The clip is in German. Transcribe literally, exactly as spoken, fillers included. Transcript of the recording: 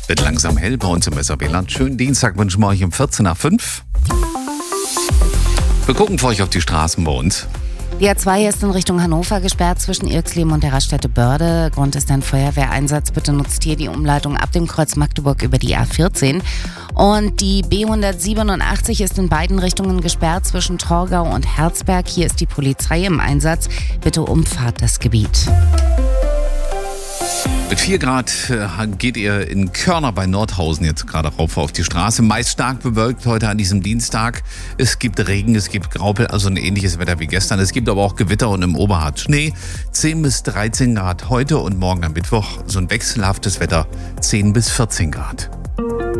Wird langsam hell bei uns im S R B-Land. Schönen Dienstag wünschen wir euch um vierzehn nach fünf. Wir gucken für euch auf die Straßen bei uns. Die A zwei ist in Richtung Hannover gesperrt zwischen Irxleben und der Raststätte Börde. Grund ist ein Feuerwehreinsatz. Bitte nutzt hier die Umleitung ab dem Kreuz Magdeburg über die A vierzehn. Und die B hundertsiebenundachtzig ist in beiden Richtungen gesperrt zwischen Torgau und Herzberg. Hier ist die Polizei im Einsatz. Bitte umfahrt das Gebiet. Mit vier Grad äh, geht ihr in Körner bei Nordhausen jetzt gerade rauf auf die Straße. Meist stark bewölkt heute an diesem Dienstag. Es gibt Regen, es gibt Graupel, also ein ähnliches Wetter wie gestern. Es gibt aber auch Gewitter und im Oberharz Schnee. zehn bis dreizehn Grad heute und morgen am Mittwoch so ein wechselhaftes Wetter, zehn bis vierzehn Grad.